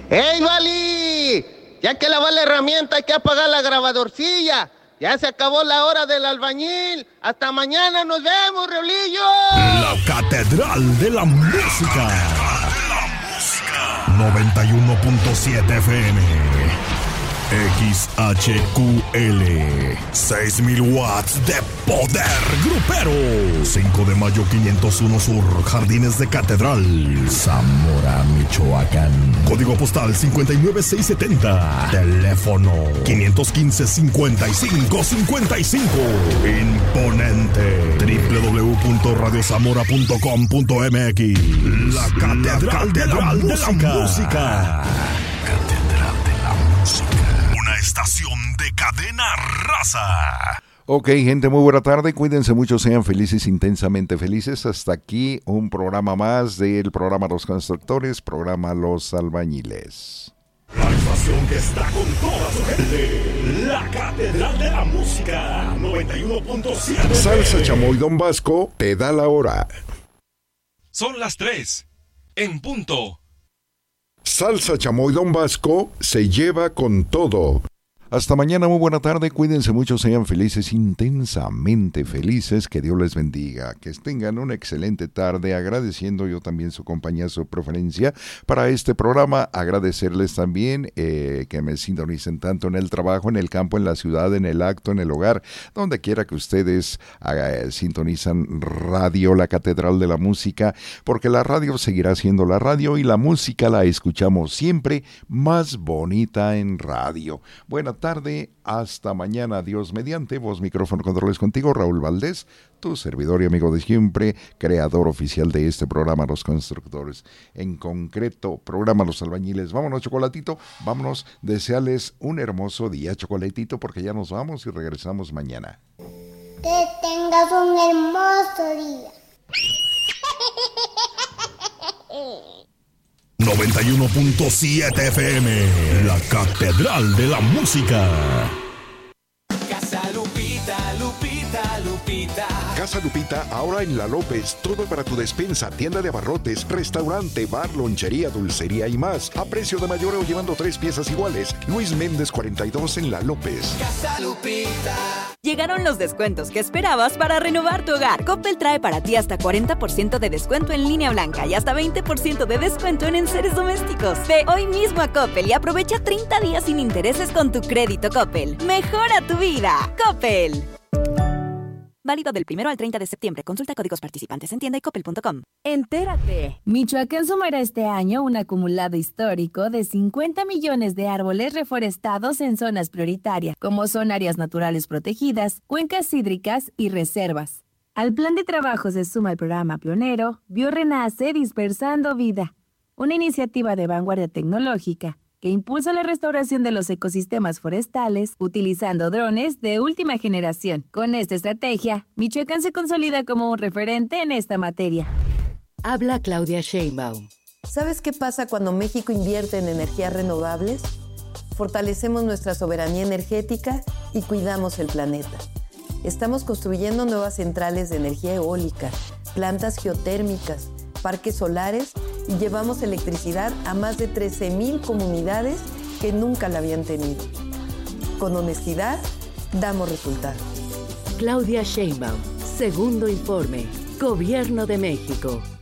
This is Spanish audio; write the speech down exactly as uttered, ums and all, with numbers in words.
¡Ey, Vali! Ya que lavar la herramienta hay que apagar la grabadorcilla. Ya se acabó la hora del albañil. Hasta mañana nos vemos, Reolillo. La Catedral de la Música. noventa y uno punto siete F M. X H Q L. seis mil watts de poder grupero. cinco de mayo quinientos uno Sur, Jardines de Catedral, Zamora, Michoacán. Código postal cincuenta y nueve seiscientos setenta. Teléfono quinientos quince, cincuenta y cinco cincuenta y cinco. Imponente. doble u doble u doble u punto radio zamora punto com punto m x. La Catedral, La Catedral de, la de la Música. Catedral de la Música. Una estación de cadena raza. Ok, gente, muy buena tarde. Cuídense mucho, sean felices, intensamente felices. Hasta aquí un programa más del programa Los Constructores, programa Los Albañiles. La estación que está con toda su gente. La Catedral de la Música. noventa y uno punto siete. Salsa, chamoy, Don Vasco, te da la hora. Son las tres. En punto. Salsa, chamoy, Don Vasco se lleva con todo. Hasta mañana, muy buena tarde, cuídense mucho, sean felices, intensamente felices, que Dios les bendiga, que tengan una excelente tarde, agradeciendo yo también su compañía, su preferencia para este programa, agradecerles también eh, que me sintonicen tanto en el trabajo, en el campo, en la ciudad, en el acto, en el hogar, donde quiera que ustedes eh, sintonizan radio, la Catedral de la Música, porque la radio seguirá siendo la radio y la música la escuchamos siempre más bonita en radio. Buena tarde, hasta mañana, Dios mediante. Voz, micrófono, controles contigo, Raúl Valdés, tu servidor y amigo de siempre, creador oficial de este programa Los Constructores, en concreto programa Los Albañiles. Vámonos, Chocolatito, vámonos, desearles un hermoso día, Chocolatito, porque ya nos vamos y regresamos mañana. Que tengas un hermoso día. noventa y uno punto siete F M, la Catedral de la Música. Casa Lupita, Lupita, Lupita. Casa Lupita, ahora en La López, todo para tu despensa, tienda de abarrotes, restaurante, bar, lonchería, dulcería y más, a precio de mayoreo llevando tres piezas iguales. Luis Méndez cuarenta y dos en La López. Casa Lupita. Llegaron los descuentos que esperabas para renovar tu hogar. Coppel trae para ti hasta cuarenta por ciento de descuento en línea blanca y hasta veinte por ciento de descuento en enseres domésticos. Ve hoy mismo a Coppel y aprovecha treinta días sin intereses con tu crédito Coppel. Mejora tu vida. Coppel. Válido del primero al treinta de septiembre. Consulta códigos participantes en tienda y coppel punto com. Entérate. Michoacán sumará este año un acumulado histórico de cincuenta millones de árboles reforestados en zonas prioritarias, como son áreas naturales protegidas, cuencas hídricas y reservas. Al plan de trabajo se suma el programa pionero BioRenace Dispersando Vida, una iniciativa de vanguardia tecnológica que impulsa la restauración de los ecosistemas forestales utilizando drones de última generación. Con esta estrategia, Michoacán se consolida como un referente en esta materia. Habla Claudia Sheinbaum. ¿Sabes qué pasa cuando México invierte en energías renovables? Fortalecemos nuestra soberanía energética y cuidamos el planeta. Estamos construyendo nuevas centrales de energía eólica, plantas geotérmicas, parques solares y llevamos electricidad a más de trece mil comunidades que nunca la habían tenido. Con honestidad, damos resultados. Claudia Sheinbaum, segundo informe, Gobierno de México.